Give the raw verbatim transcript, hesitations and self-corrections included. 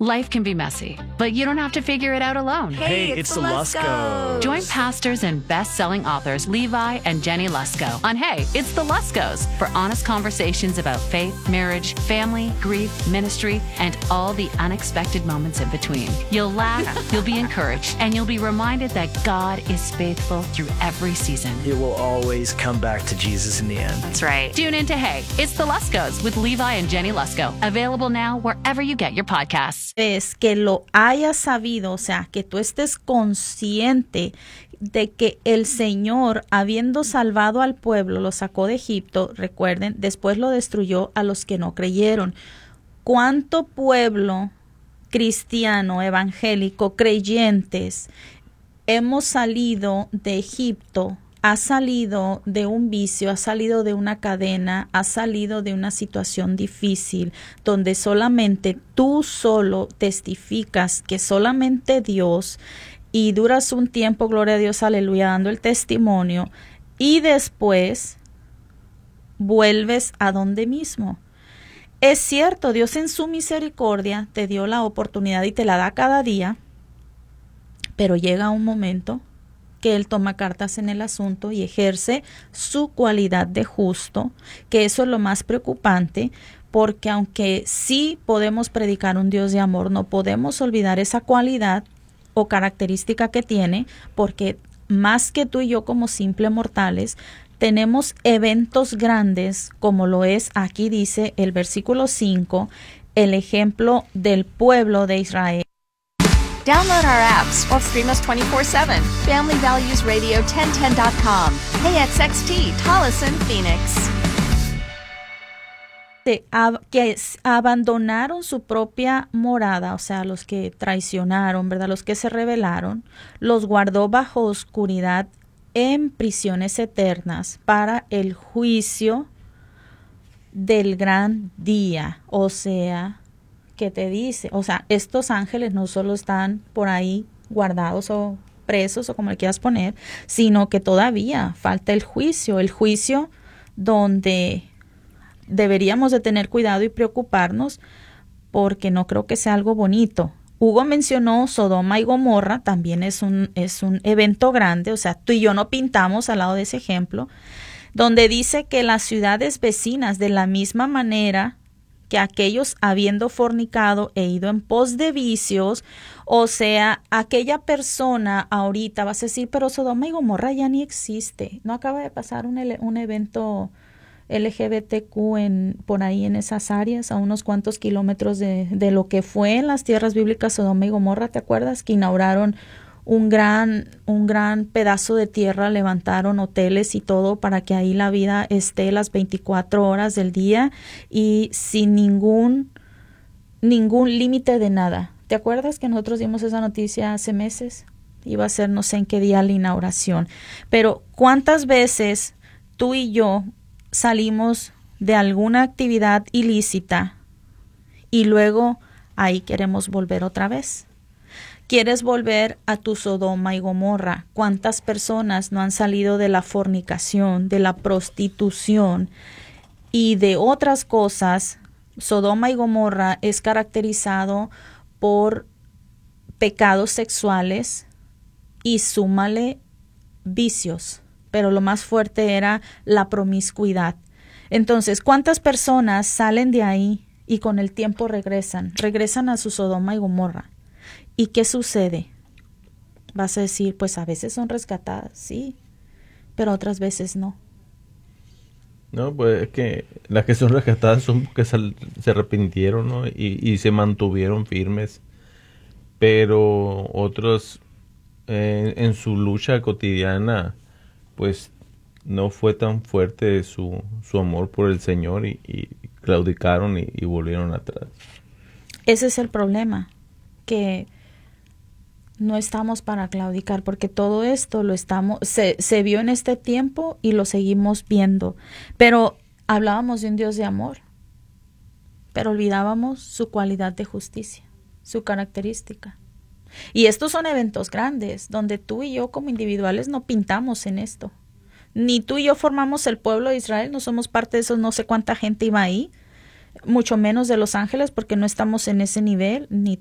Life can be messy, but you don't have to figure it out alone. Hey, it's, it's the Luskos. Join pastors and best-selling authors Levi and Jenny Lusko on Hey, It's the Luskos for honest conversations about faith, marriage, family, grief, ministry, and all the unexpected moments in between. You'll laugh, you'll be encouraged, and you'll be reminded that God is faithful through every season. It will always come back to Jesus in the end. That's right. Tune in to Hey, It's the Luskos with Levi and Jenny Lusko. Available now wherever you get your podcasts. Es que lo hayas sabido, o sea, que tú estés consciente de que el Señor, habiendo salvado al pueblo, lo sacó de Egipto, recuerden, después lo destruyó a los que no creyeron. ¿Cuánto pueblo cristiano, evangélico, creyentes, hemos salido de Egipto? Ha salido de un vicio, ha salido de una cadena, ha salido de una situación difícil donde solamente tú solo testificas que solamente Dios, y duras un tiempo, gloria a Dios, aleluya, dando el testimonio, y después vuelves a donde mismo. Es cierto, Dios en su misericordia te dio la oportunidad y te la da cada día, pero llega un momento que Él toma cartas en el asunto y ejerce su cualidad de justo, que eso es lo más preocupante, porque aunque sí podemos predicar un Dios de amor, no podemos olvidar esa cualidad o característica que tiene, porque más que tú y yo como simples mortales, tenemos eventos grandes, como lo es, aquí dice el versículo cinco, el ejemplo del pueblo de Israel. Download our apps or stream us twenty-four seven. Family Values Radio ten ten dot com. K X X T, Tolleson, Phoenix. De, ab, que abandonaron su propia morada, o sea, los que traicionaron, ¿verdad? Los que se rebelaron, los guardó bajo oscuridad en prisiones eternas para el juicio del gran día, o sea, que te dice, o sea, estos ángeles no solo están por ahí guardados o presos o como le quieras poner, sino que todavía falta el juicio, el juicio donde deberíamos de tener cuidado y preocuparnos, porque no creo que sea algo bonito. Hugo mencionó Sodoma y Gomorra, también es un, es un evento grande, o sea, tú y yo no pintamos al lado de ese ejemplo, donde dice que las ciudades vecinas, de la misma manera que aquellos habiendo fornicado e ido en pos de vicios, o sea, aquella persona ahorita vas a decir, pero Sodoma y Gomorra ya ni existe, no acaba de pasar un, ele- un evento L G B T Q en, por ahí en esas áreas, a unos cuantos kilómetros de, de lo que fue en las tierras bíblicas Sodoma y Gomorra, ¿te acuerdas? Que inauguraron un gran, un gran pedazo de tierra, levantaron hoteles y todo para que ahí la vida esté las veinticuatro horas del día y sin ningún, ningún límite de nada. ¿Te acuerdas que nosotros dimos esa noticia hace meses? Iba a ser no sé en qué día la inauguración. Pero ¿cuántas veces tú y yo salimos de alguna actividad ilícita y luego ahí queremos volver otra vez? ¿Quieres volver a tu Sodoma y Gomorra? ¿Cuántas personas no han salido de la fornicación, de la prostitución y de otras cosas? Sodoma y Gomorra es caracterizado por pecados sexuales y súmale vicios, pero lo más fuerte era la promiscuidad. Entonces, ¿cuántas personas salen de ahí y con el tiempo regresan? Regresan a su Sodoma y Gomorra. ¿Y qué sucede? Vas a decir, pues a veces son rescatadas, sí, pero otras veces no. No, pues es que las que son rescatadas son porque se, se arrepintieron, ¿no? y, y se mantuvieron firmes, pero otros eh, en su lucha cotidiana, pues no fue tan fuerte su, su amor por el Señor y, y claudicaron y, y volvieron atrás. Ese es el problema, que no estamos para claudicar, porque todo esto lo estamos, se, se vio en este tiempo y lo seguimos viendo. Pero hablábamos de un Dios de amor, pero olvidábamos su cualidad de justicia, su característica. Y estos son eventos grandes, donde tú y yo como individuales no pintamos en esto. Ni tú y yo formamos el pueblo de Israel, no somos parte de esos, no sé cuánta gente iba ahí, mucho menos de los ángeles, porque no estamos en ese nivel, ni